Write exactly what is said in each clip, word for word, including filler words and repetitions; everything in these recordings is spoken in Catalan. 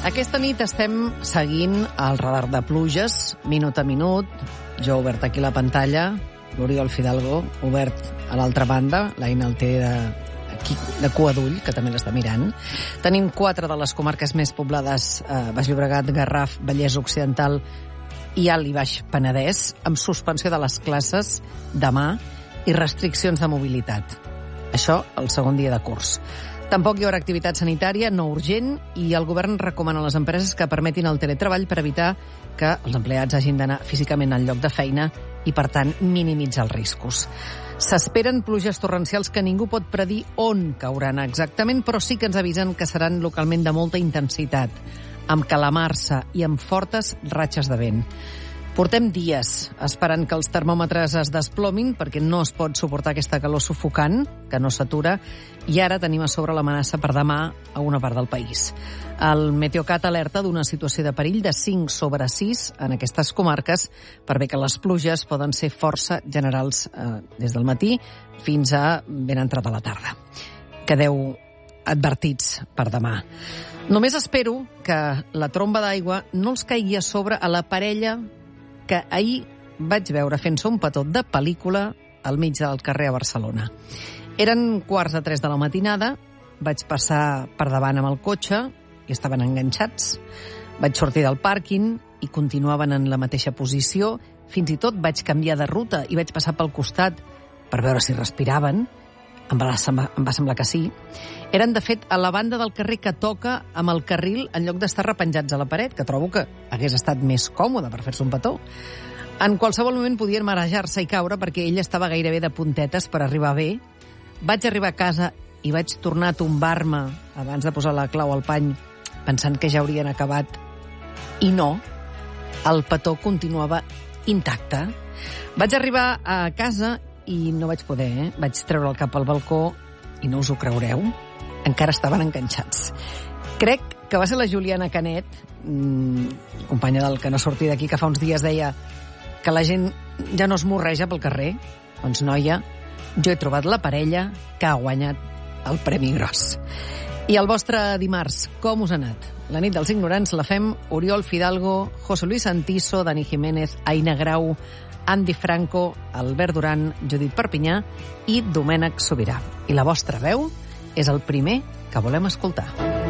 Aquesta nit estem seguint el radar de pluges, minut a minut. Jo he obert aquí la pantalla, l'Oriol Fidalgo, obert a l'altra banda, l'Aina el té de, aquí, de cua d'ull, que també l'està mirant. Tenim quatre de les comarques més poblades, eh, Baix Llobregat, Garraf, Vallès Occidental i Alt i Baix Penedès, amb suspensió de les classes demà i restriccions de mobilitat. Això el segon dia de curs. Tampoc hi haurà activitat sanitària no urgent i el govern recomana a les empreses que permetin el teletreball per evitar que els empleats hagin d'anar físicament al lloc de feina i, per tant, minimitzar els riscos. S'esperen pluges torrencials que ningú pot predir on cauran exactament, però sí que ens avisen que seran localment de molta intensitat, amb calamarsa i amb fortes ratxes de vent. Portem dies esperant que els termòmetres es desplomin perquè no es pot suportar aquesta calor sufocant, que no s'atura, i ara tenim a sobre l'amenaça per demà a una part del país. El Meteocat alerta d'una situació de perill de cinc sobre sis en aquestes comarques, per bé que les pluges poden ser força generals eh, des del matí fins a ben entrada la tarda. Quedeu advertits per demà. Només espero que la tromba d'aigua no els caigui a sobre a la parella que ahir vaig veure fent-se un petó de pel·lícula al mig del carrer a Barcelona. Eren quarts de tres de la matinada, vaig passar per davant amb el cotxe i estaven enganxats. Vaig sortir del pàrquing i continuaven en la mateixa posició. Fins i tot vaig canviar de ruta i vaig passar pel costat per veure si respiraven. Em va, em va semblar que sí. Eren, de fet, a la banda del carrer que toca amb el carril en lloc d'estar repenjats a la paret, que trobo que hagués estat més còmode per fer-se un petó. En qualsevol moment podien marejar-se i caure perquè ell estava gairebé de puntetes per arribar bé. Vaig arribar a casa i vaig tornar a tombar-me abans de posar la clau al pany pensant que ja haurien acabat. I no, el petó continuava intacte. Vaig arribar a casa i no vaig poder, eh? Vaig treure el cap al balcó i no us ho creureu, encara estaven enganxats. Crec que va ser la Juliana Canet, mmm, companya del Que no surti d'aquí, que fa uns dies deia que la gent ja no es morreja pel carrer. Doncs, noia, jo he trobat la parella que ha guanyat el premi gros. I el vostre dimarts, com us ha anat? La nit dels ignorants la fem Oriol Fidalgo, José Luis Santiso, Dani Jiménez, Aina Grau, Andy Franco, Albert Duran, Judit Perpinyà i Domènec Sobirà. I la vostra veu és el primer que volem escoltar.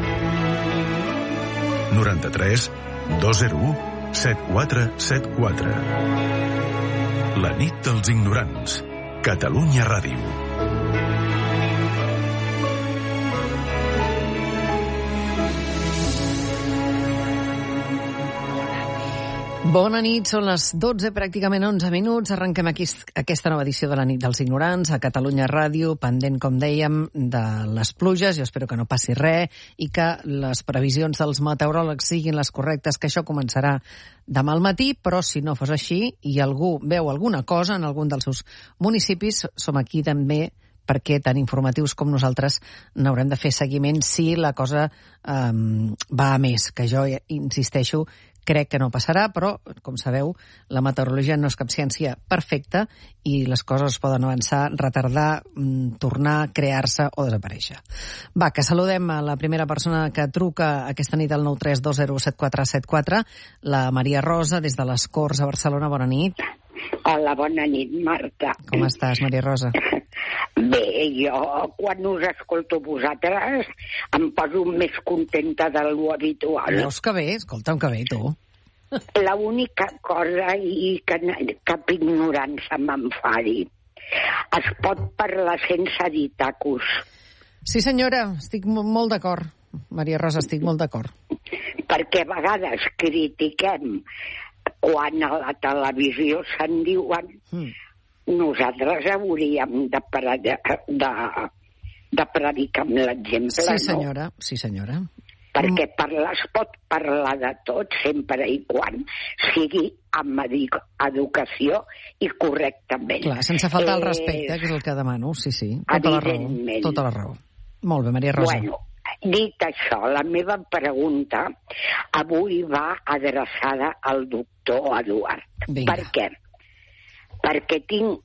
noranta-tres dos zero u set quatre set quatre. La nit dels ignorants. Catalunya Ràdio. Bona nit, són les dotze, pràcticament onze minuts. Arrenquem aquí aquesta nova edició de la nit dels ignorants a Catalunya Ràdio, pendent, com dèiem, de les pluges. Jo espero que no passi res i que les previsions dels meteoròlegs siguin les correctes, que això començarà demà al matí, però si no fos així i algú veu alguna cosa en algun dels seus municipis, som aquí també perquè tan informatius com nosaltres n'haurem de fer seguiment si la cosa um, va a més, que jo insisteixo, crec que no passarà, però, com sabeu, la meteorologia no és cap ciència perfecta i les coses poden avançar, retardar, tornar, crear-se o desaparèixer. Va, que saludem a la primera persona que truca aquesta nit al nou tres dos zero set quatre set quatre, la Maria Rosa, des de les Corts a Barcelona. Bona nit. Hola, bona nit, Marta. Com estàs, Maria Rosa? Bé, jo quan us escolto vosaltres em poso més contenta de lo habitual. Veus que bé? Escolta'm, que bé, tu. L'única cosa i que cap ignorància m'enfadi. Es pot parlar sense dir tacos. Sí, senyora, estic molt d'acord. Maria Rosa, estic molt d'acord. Perquè a vegades critiquem quan a la televisió se'n diuen... Mm. Nosaltres hauríem de, de, de, de predicar amb l'exemple, sí, senyora. No? Sí, senyora. Perquè parlar es pot parlar de tot, sempre i quan sigui amb educació i correctament. Clar, sense faltar el respecte, eh, que és el que demano, sí, sí. Tota la raó. Tota la raó. Molt bé, Maria Rosa. Bueno, dit això, la meva pregunta avui va adreçada al doctor Eduard. Vinga. Per què? Perquè tinc